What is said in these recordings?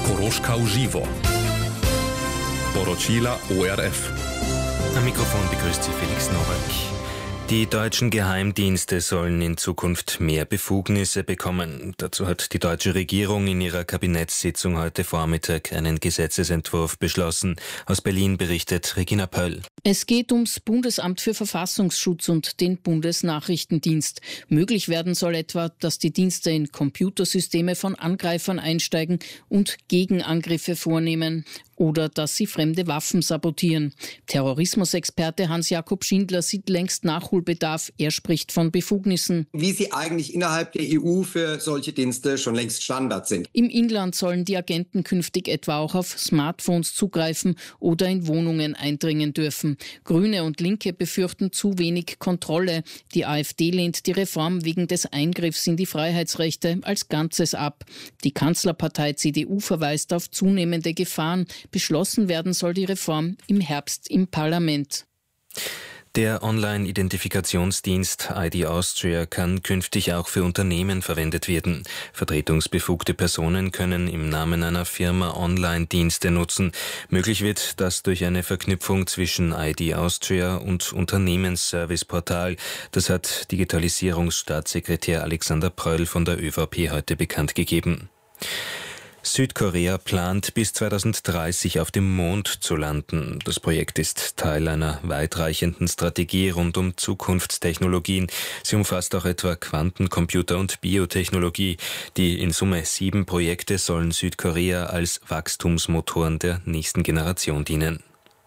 Koroška v živo. Poročila ORF. Am Mikrofon begrüßt Sie Felix Nowak. Die deutschen Geheimdienste sollen in Zukunft mehr Befugnisse bekommen. Dazu hat die deutsche Regierung in ihrer Kabinettssitzung heute Vormittag einen Gesetzesentwurf beschlossen. Aus Berlin berichtet Regina Pöll. Es geht ums Bundesamt für Verfassungsschutz und den Bundesnachrichtendienst. Möglich werden soll etwa, dass die Dienste in Computersysteme von Angreifern einsteigen und Gegenangriffe vornehmen oder dass sie fremde Waffen sabotieren. Terrorismusexperte Hans-Jakob Schindler sieht längst Nachholbedarf. Er spricht von Befugnissen. Wie sie eigentlich innerhalb der EU für solche Dienste schon längst Standard sind. Im Inland sollen die Agenten künftig etwa auch auf Smartphones zugreifen oder in Wohnungen eindringen dürfen. Grüne und Linke befürchten zu wenig Kontrolle. Die AfD lehnt die Reform wegen des Eingriffs in die Freiheitsrechte als Ganzes ab. Die Kanzlerpartei CDU verweist auf zunehmende Gefahren. Beschlossen werden soll die Reform im Herbst im Parlament. Der Online-Identifikationsdienst ID Austria kann künftig auch für Unternehmen verwendet werden. Vertretungsbefugte Personen können im Namen einer Firma Online-Dienste nutzen. Möglich wird das durch eine Verknüpfung zwischen ID Austria und Unternehmensserviceportal. Das hat Digitalisierungsstaatssekretär Alexander Pröll von der ÖVP heute bekannt gegeben. Südkorea plant, bis 2030 auf dem Mond zu landen. Das Projekt ist Teil einer weitreichenden Strategie rund um Zukunftstechnologien. Sie umfasst auch etwa Quantencomputer und Biotechnologie. Die in Summe 7 Projekte sollen Südkorea als Wachstumsmotoren der nächsten Generation dienen.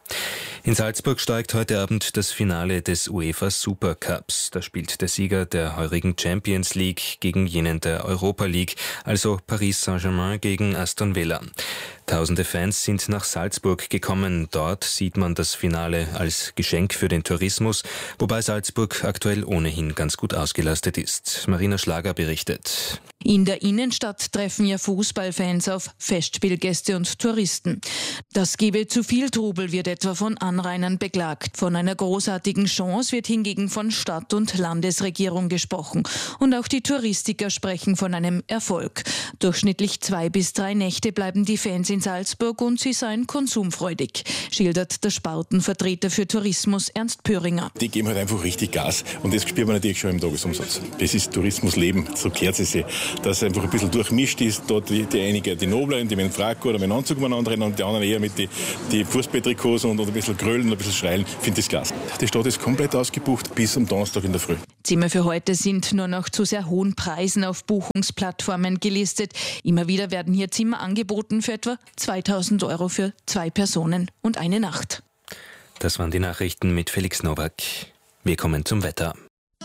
In Salzburg steigt heute Abend das Finale des UEFA Supercups. Da spielt der Sieger der heurigen Champions League gegen jenen der Europa League, also Paris Saint-Germain gegen Aston Villa. Tausende Fans sind nach Salzburg gekommen. Dort sieht man das Finale als Geschenk für den Tourismus, wobei Salzburg aktuell ohnehin ganz gut ausgelastet ist. Marina Schlager berichtet. In der Innenstadt treffen ja Fußballfans auf Festspielgäste und Touristen. Das gebe zu viel Trubel, wird etwa von Anrainern beklagt. Von einer großartigen Chance wird hingegen von Stadt- und Landesregierung gesprochen. Und auch die Touristiker sprechen von einem Erfolg. Durchschnittlich 2 bis 3 Nächte bleiben die Fans in Salzburg und sie seien konsumfreudig, schildert der Spartenvertreter für Tourismus Ernst Pöhringer. Die geben halt einfach richtig Gas und das spürt man natürlich schon im Tagesumsatz. Das ist Tourismusleben, so gehört es sich. Dass es einfach ein bisschen durchmischt ist, dort die einige, die Noblen, die mit dem Frack oder mit dem Anzug umeinander rennen und die anderen eher mit die Fußballtrikots und ein bisschen grölen und ein bisschen schreien. Ich finde das klasse. Die Stadt ist komplett ausgebucht bis am Donnerstag in der Früh. Zimmer für heute sind nur noch zu sehr hohen Preisen auf Buchungsplattformen gelistet. Immer wieder werden hier Zimmer angeboten für etwa 2.000 € für 2 Personen und eine Nacht. Das waren die Nachrichten mit Felix Nowak. Wir kommen zum Wetter.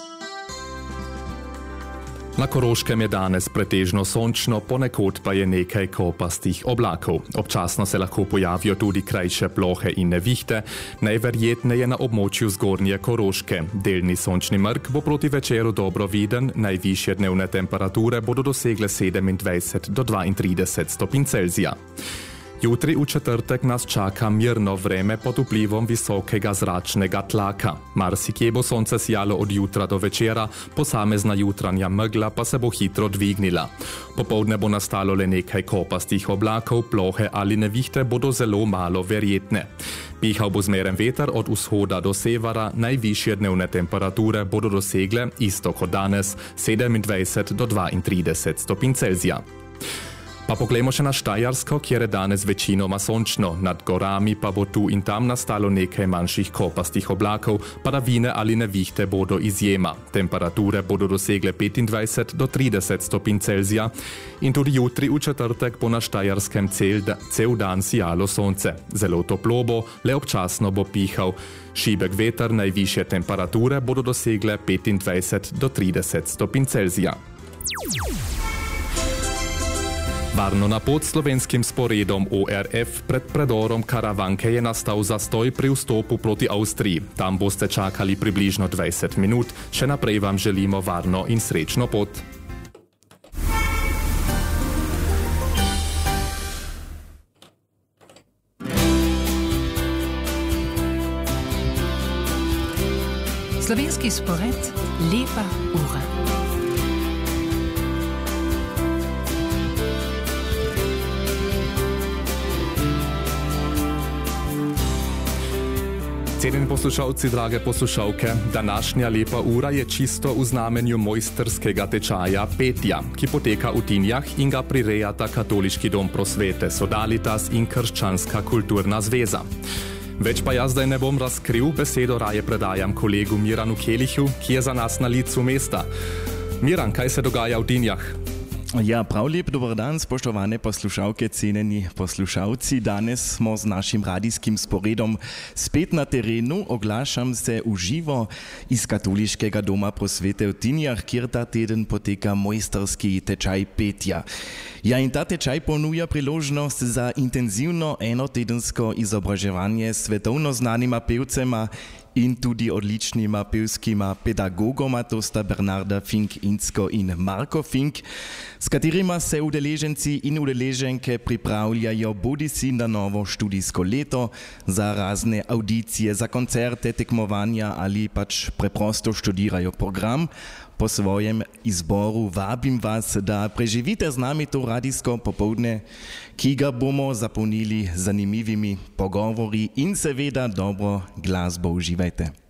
Na Koroškem je danes pretežno sončno, ponekod pa je nekaj kopastih oblakov. Občasno se lahko pojavijo tudi krajše plohe in nevihte, najverjetneje na območju zgornje Koroške. Delni sončni mrk bo proti večeru dobro viden, najvišje dnevne temperature bodo dosegle 27 do 32 stopinj Celzija. Jutri v četrtek nas čaka mirno vreme pod vplivom visokega zračnega tlaka. Marsikje bo sonce sijalo od jutra do večera, posamezna jutranja megla pa se bo hitro dvignila. Popoldne bo nastalo le nekaj kopastih oblakov, plohe ali nevihte bodo zelo malo verjetne. Pihal bo zmeren veter od vzhoda do severa, najvišje dnevne temperature bodo dosegle, isto kot danes, 27 do 32 stopinj Celzija. Pa poglejmo še na Štajersko, kjer je danes večinoma sončno. Nad gorami pa bo tu in tam nastalo nekaj manjših kopastih oblakov, padavine ali nevihte bodo izjema. Temperature bodo dosegle 25 do 30 stopinj Celzija in tudi jutri v četrtek bo na Štajerskem cel dan sijalo sonce. Zelo toplo bo, le občasno bo pihal. Šibek veter, najvišje temperature bodo dosegle 25 do 30 stopinj Celzija. Varno na pot slovenskim sporedom ORF pred predorom Karavanke je nastal zastoj pri vstopu proti Avstriji. Tam boste čakali približno 20 minut. Še naprej vam želimo varno in srečno pot. Slovenski spored Lepa ura. Cenjeni poslušalci, drage poslušalke, današnja lepa ura je čisto v znamenju mojsterskega tečaja petja, ki poteka v Tinjah in ga prirejata Katoliški dom prosvete Sodalitas in Krščanska kulturna zveza. Več pa jaz zdaj ne bom razkril, besedo raje predajam kolegu Miranu Kelihu, ki je za nas na licu mesta. Miran, kaj se dogaja v Tinjah? Ja, prav lep dober dan, spoštovane poslušalke, cenjeni poslušalci. Danes smo z našim radijskim sporedom spet na terenu. Oglašam se v živo iz Katoliškega doma prosvete v Tinjah, kjer ta teden poteka mojsterski tečaj petja. Ja, in ta tečaj ponuja priložnost za intenzivno enotedensko izobraževanje svetovno znanima pevcema in tudi odličnima pevskima pedagogoma, to sta Bernarda Fink-Incko in Marko Fink, s katerima se udeleženci in udeleženke pripravljajo bodisi na novo študijsko leto, za razne audicije, za koncerte, tekmovanja ali pač preprosto študirajo program. Po svojem izboru vabim vas, da preživite z nami to radijsko popoldne, ki ga bomo zapolnili z zanimivimi pogovori in seveda dobro glasbo. Uživajte.